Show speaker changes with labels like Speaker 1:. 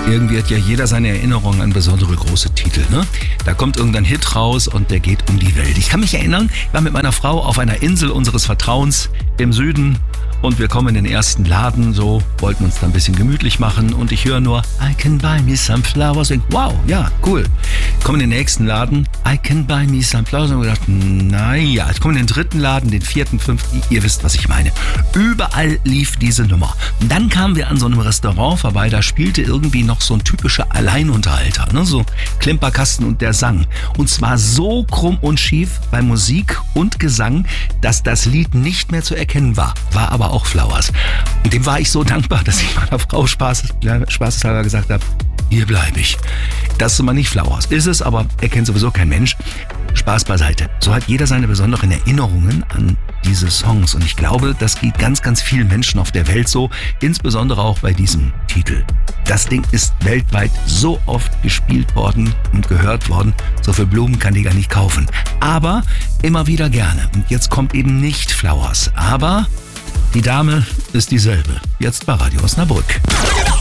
Speaker 1: Irgendwie hat ja jeder seine Erinnerungen an besondere große Titel, ne? Da kommt irgendein Hit raus und der geht um die Welt. Ich kann mich erinnern, ich war mit meiner Frau auf einer Insel unseres Vertrauens im Süden und wir kommen in den ersten Laden, so, wollten uns da ein bisschen gemütlich machen und ich höre nur I can buy me some flowers. Und wow, ja, cool. Kommen in den nächsten Laden, I can buy me some flowers. Und wir dachten, naja, ich komme in den dritten Laden, den vierten, fünften, ihr wisst, was ich meine. Überall lief diese Nummer. Und dann kamen wir an so einem Restaurant vorbei, da spielte irgendwie noch so ein typischer Alleinunterhalter, ne? So Klimperkasten und der sang. Und zwar so krumm und schief bei Musik und Gesang, dass das Lied nicht mehr zu erkennen war. War aber auch Flowers. Und dem war ich so dankbar, dass ich meiner Frau spaßeshalber gesagt habe, hier bleibe ich. Das ist immer nicht Flowers. Ist es, aber erkennt sowieso kein Mensch. Spaß beiseite. So hat jeder seine besonderen Erinnerungen an diese Songs. Und ich glaube, das geht ganz, ganz vielen Menschen auf der Welt so. Insbesondere auch bei diesem Titel. Das Ding ist weltweit so oft gespielt worden und gehört worden. So viel Blumen kann die gar nicht kaufen. Aber immer wieder gerne. Und jetzt kommt eben nicht Flowers. Aber die Dame ist dieselbe. Jetzt bei Radio Osnabrück.